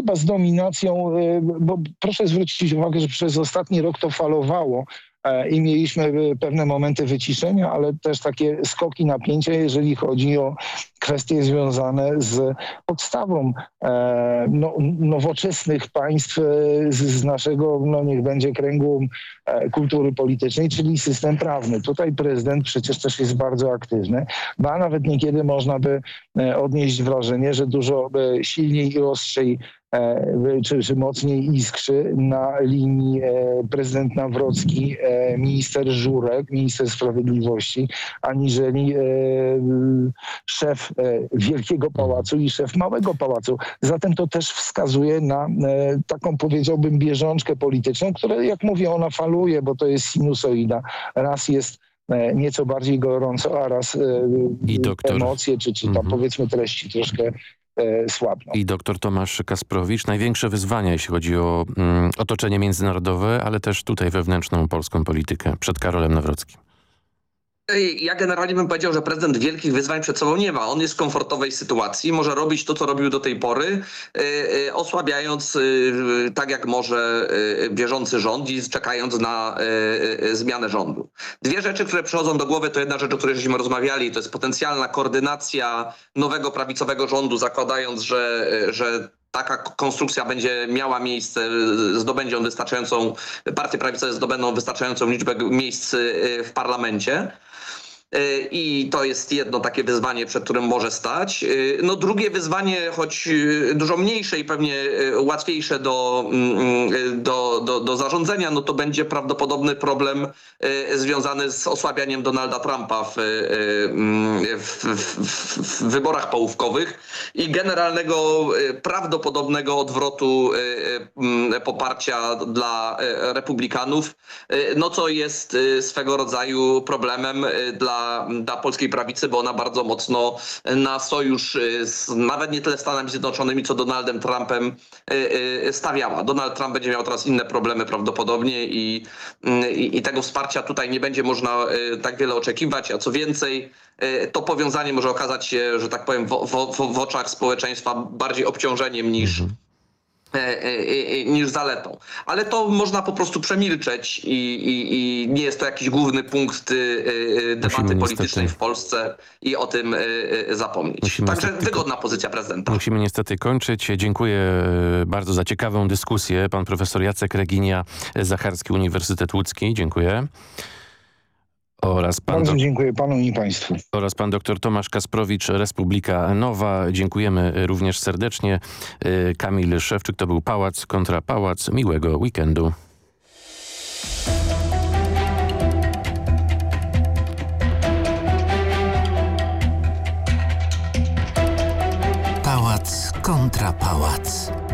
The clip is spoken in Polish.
chyba z dominacją, bo proszę zwrócić uwagę, że przez ostatni rok to falowało i mieliśmy pewne momenty wyciszenia, ale też takie skoki napięcia, jeżeli chodzi o kwestie związane z podstawą nowoczesnych państw z naszego, niech będzie kręgu kultury politycznej, czyli system prawny. Tutaj prezydent przecież też jest bardzo aktywny, a nawet niekiedy można by odnieść wrażenie, że dużo silniej i ostrzej czy mocniej iskrzy na linii prezydent Nawrocki, minister Żurek, minister sprawiedliwości, aniżeli szef Wielkiego Pałacu i szef Małego Pałacu. Zatem to też wskazuje na taką, powiedziałbym, bieżączkę polityczną, która, jak mówię, ona faluje, bo to jest sinusoida. Raz jest nieco bardziej gorąco, a raz emocje, czy tam powiedzmy treści troszkę słabną. I doktor Tomasz Kasprowicz. Największe wyzwania, jeśli chodzi o otoczenie międzynarodowe, ale też tutaj wewnętrzną polską politykę przed Karolem Nawrockim. Ja generalnie bym powiedział, że prezydent wielkich wyzwań przed sobą nie ma. On jest w komfortowej sytuacji, może robić to, co robił do tej pory, osłabiając tak jak może bieżący rząd i czekając na zmianę rządu. Dwie rzeczy, które przychodzą do głowy, to jedna rzecz, o której żeśmy rozmawiali, to jest potencjalna koordynacja nowego prawicowego rządu, zakładając, że taka konstrukcja będzie miała miejsce, partie prawicowe zdobędą wystarczającą liczbę miejsc w parlamencie. I to jest jedno takie wyzwanie, przed którym może stać. No drugie wyzwanie, choć dużo mniejsze i pewnie łatwiejsze do zarządzania, no to będzie prawdopodobny problem związany z osłabianiem Donalda Trumpa w wyborach połówkowych i generalnego prawdopodobnego odwrotu poparcia dla republikanów, no co jest swego rodzaju problemem dla polskiej prawicy, bo ona bardzo mocno na sojusz nawet nie tyle Stanami Zjednoczonymi, co Donaldem Trumpem stawiała. Donald Trump będzie miał teraz inne problemy prawdopodobnie i tego wsparcia tutaj nie będzie można tak wiele oczekiwać, a co więcej, to powiązanie może okazać się, że tak powiem, w oczach społeczeństwa bardziej obciążeniem niż zaletą. Ale to można po prostu przemilczeć i nie jest to jakiś główny punkt debaty politycznej w Polsce i o tym zapomnieć. Także wygodna pozycja prezydenta. Musimy niestety kończyć. Dziękuję bardzo za ciekawą dyskusję. Pan profesor Jacek Reginia, Zacharski Uniwersytet Łódzki. Dziękuję. Bardzo dziękuję panu i państwu. Oraz pan dr Tomasz Kasprowicz, Republika Nowa. Dziękujemy również serdecznie. Kamil Szewczyk, to był Pałac kontra Pałac. Miłego weekendu. Pałac kontra Pałac.